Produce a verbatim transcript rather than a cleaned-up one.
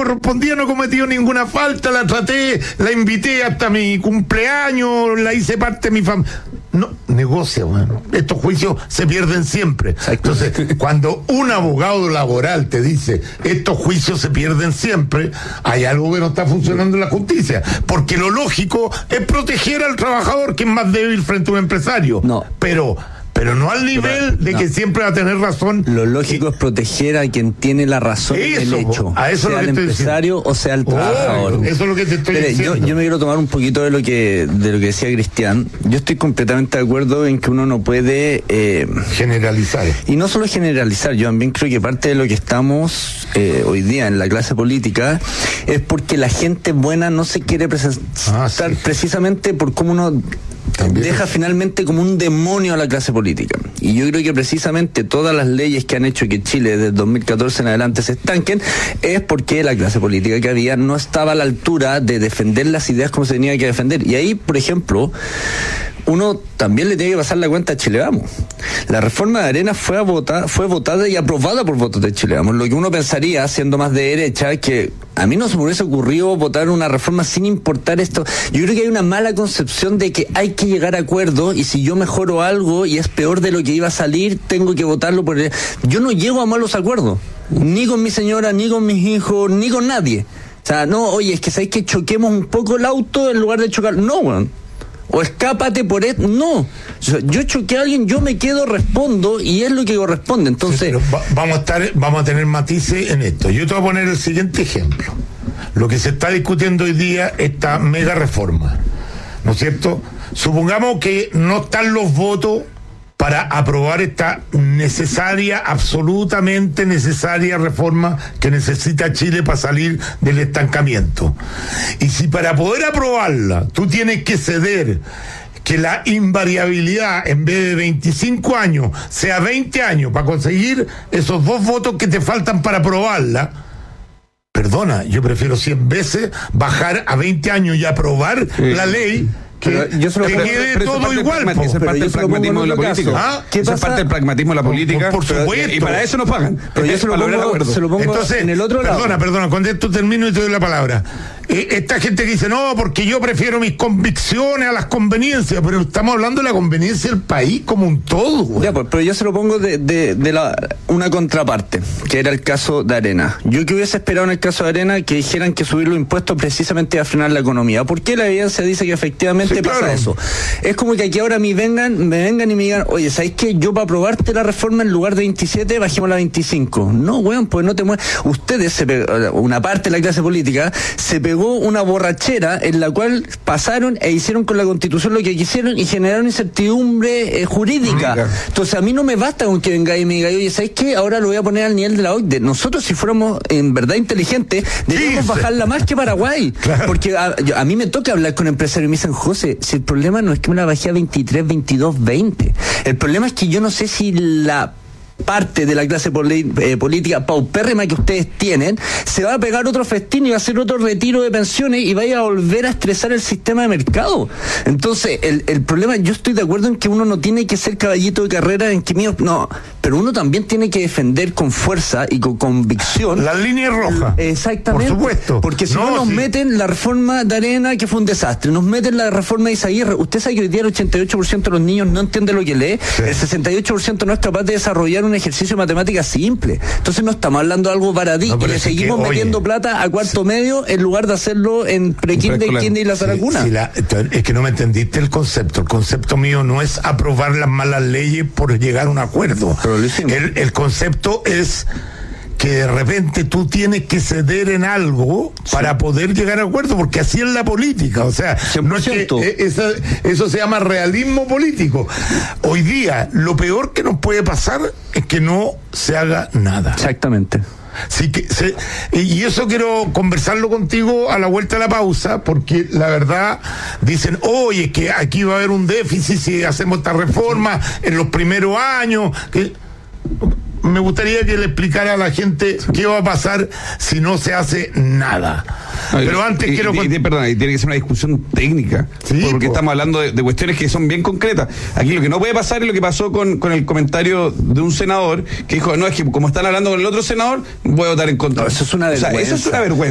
correspondía, no he cometido ninguna falta, la traté, la invité hasta mi cumpleaños, la hice parte de mi familia. No, negocia, bueno. Estos juicios se pierden siempre. Entonces, cuando un abogado laboral te dice estos juicios se pierden siempre, hay algo que no está funcionando en la justicia. Porque lo lógico es proteger al trabajador, que es más débil frente a un empresario. No. Pero... Pero no al nivel de no. que siempre va a tener razón. Lo lógico es proteger a quien tiene la razón en el hecho. A eso sea es lo que el empresario diciendo. o sea el trabajador. Oh, eso es lo que te estoy Pero diciendo. Yo, yo me quiero tomar un poquito de lo que de lo que decía Cristian. Yo estoy completamente de acuerdo en que uno no puede... Eh, generalizar. Y no solo generalizar, yo también creo que parte de lo que estamos eh, hoy día en la clase política es porque la gente buena no se quiere presentar ah, sí. precisamente por cómo uno... También. Deja finalmente como un demonio a la clase política. Y yo creo que precisamente todas las leyes que han hecho que Chile desde dos mil catorce en adelante se estanquen es porque la clase política que había no estaba a la altura de defender las ideas como se tenía que defender. Y ahí, por ejemplo, uno también le tiene que pasar la cuenta a Chile Vamos. La reforma de Arena fue a votar, fue votada y aprobada por votos de Chile Vamos. Lo que uno pensaría, siendo más de derecha, que a mí no se me hubiese ocurrido votar una reforma sin importar esto. Yo creo que hay una mala concepción de que hay que llegar a acuerdos y si yo mejoro algo y es peor de lo que iba a salir, tengo que votarlo por el... Yo no llego a malos acuerdos, ni con mi señora, ni con mis hijos, ni con nadie. O sea, no, oye, es que sabéis que choquemos un poco el auto en lugar de chocar. No, weón. O escápate por esto. No. O sea, yo choqué a alguien, yo me quedo, respondo y es lo que corresponde. Entonces, sí, va, vamos a estar, vamos a tener matices en esto. Yo te voy a poner el siguiente ejemplo. Lo que se está discutiendo hoy día, esta mega reforma, ¿no es cierto? Supongamos que no están los votos para aprobar esta necesaria, absolutamente necesaria reforma que necesita Chile para salir del estancamiento. Y si para poder aprobarla tú tienes que ceder que la invariabilidad en vez de veinticinco años sea veinte años para conseguir esos dos votos que te faltan para aprobarla, perdona, yo prefiero cien veces bajar a veinte años y aprobar sí. la ley. Que, yo se lo que quede pero todo igual. Esa es parte del pragmatismo de la política. ¿Ah? Esa es parte del pragmatismo de la política. Por, por supuesto. Y para eso nos pagan. Pero yo se lo, pongo, se lo pongo Entonces, en el otro lado. Perdona, perdona, con esto termino y te doy la palabra. Eh, esta gente que dice, no, porque yo prefiero mis convicciones a las conveniencias, pero estamos hablando de la conveniencia del país como un todo. Güey. Ya, pues, pero yo se lo pongo de, de, de la, una contraparte, que era el caso de Arena. Yo que hubiese esperado en el caso de Arena que dijeran que subir los impuestos precisamente iba a frenar la economía. ¿Por qué la evidencia dice que efectivamente sí, pasa claro. eso? Es como que aquí ahora me vengan, me vengan y me digan, oye, ¿sabes qué? Yo para aprobarte la reforma en lugar de veintisiete, bajemos a veinticinco. No, weón, pues no te mueves. Ustedes, se pegó, una parte de la clase política, se pegó una borrachera en la cual pasaron e hicieron con la Constitución lo que quisieron y generaron incertidumbre eh, jurídica. Amiga. Entonces a mí no me basta con que venga y me diga, oye, ¿sabes qué? Ahora lo voy a poner al nivel de la O C D E. Nosotros, si fuéramos en verdad inteligentes, deberíamos sí, bajarla más que Paraguay. Claro. Porque a, yo, a mí me toca hablar con empresarios y me dicen, José, si el problema no es que me la bajé a veintitrés, veintidós, veinte. El problema es que yo no sé si la parte de la clase poli- eh, política paupérrima que ustedes tienen se va a pegar otro festín y va a hacer otro retiro de pensiones y vaya a volver a estresar el sistema de mercado. Entonces, el, el problema, yo estoy de acuerdo en que uno no tiene que ser caballito de carrera en que mío, no, pero uno también tiene que defender con fuerza y con convicción la línea roja. Exactamente. Por supuesto. Porque si no, no nos sí. meten la reforma de Arena, que fue un desastre, nos meten la reforma de Izaguirre. Usted sabe que hoy día el ochenta y ocho por ciento de los niños no entiende lo que lee, sí. el sesenta y ocho por ciento no es capaz de desarrollar un ejercicio de matemática simple. Entonces no estamos hablando de algo baradí no, y le seguimos que, metiendo oye, plata a cuarto sí. medio en lugar de hacerlo en pre-kinder, kinder y la Saracuna. Sí, sí, la, es que no me entendiste el concepto. El concepto mío no es aprobar las malas leyes por llegar a un acuerdo. El, el concepto es que de repente tú tienes que ceder en algo sí. para poder llegar a acuerdo, porque así es la política, o sea, no es que, eh, esa, eso se llama realismo político. Hoy día, lo peor que nos puede pasar es que no se haga nada. Exactamente. Sí que se, y eso quiero conversarlo contigo a la vuelta de la pausa, porque la verdad dicen, oye, es que aquí va a haber un déficit si hacemos esta reforma en los primeros años, que me gustaría que le explicara a la gente qué va a pasar si no se hace nada. Ay, pero antes y, quiero... Y, y, perdón, y tiene que ser una discusión técnica, sí, porque po. estamos hablando de, de cuestiones que son bien concretas. Aquí lo que no puede pasar es lo que pasó con, con el comentario de un senador que dijo, no, es que como están hablando con el otro senador, voy a votar en contra. No, eso es una vergüenza. O sea, eso es una vergüenza.